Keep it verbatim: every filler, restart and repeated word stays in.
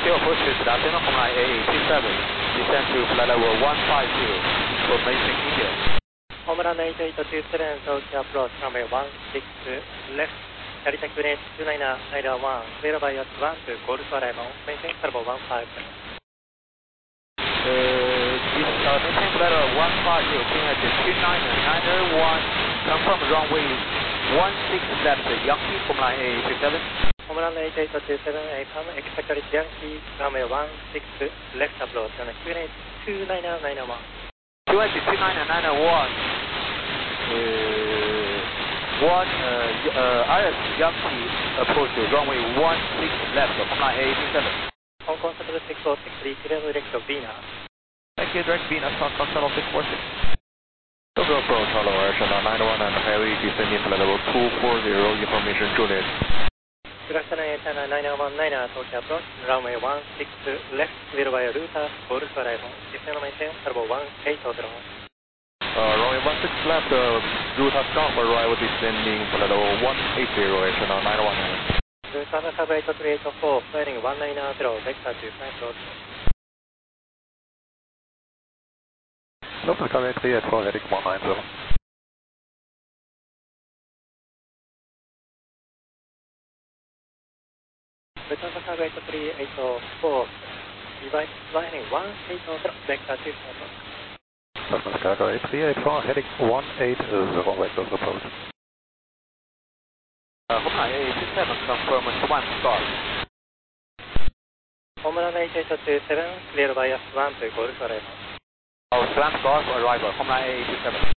Still approach to Sudafino, Homeline A A two seven, descend to flight level one five zero, formation India. Homeland eight eight two seven, Tokyo approach runway one six left, Delta Q two nine nine one, clear by at one to Golf Arrival, maintain level one five zero. Uh, this, uh, maintain flight level one five zero, clear at two nine nine one, confirm runway one six left, Yankee, Homeline A A two seven. Homeland eight eight two seven, affirm, expect Yankee, runway one six left approach, on Q two nine nine one. Q two nine nine one, uh, one, uh, uh, I S Yankee, approach runway one six left, Homeline A A two seven. Hong Kong Central six four six three, clear direct to Venus. Thank you, direct Venus, Hong Kong Central six four six. Tokyo approach, hello, Air nine one and heavy descending flight level two four zero, information Juliet. Production nine one nine, Tokyo approach, runway one six left, clear by Ruta, Golf Arrival, descend maintain, level one eight zero. Uh, runway one six left, uh, Ruta Golf Arrival descending flight level one eight zero, Air nine one nine. Ruta Cover eight three eight four, flying one nine zero, vector to flight road. Local cover three eight four, heading one nine zero. Ruta Cover eight three eight four, device flying one eight zero, vector to flight road. Cessna Chicago eight three eight four, heading one eight zero, vector approach. Uh, Homeline A A two seven, confirm one star. Homeland eight eight two seven, clear by S one to Golf Arrival. Oh, Slam Golf arrival, Homeline A A two seven.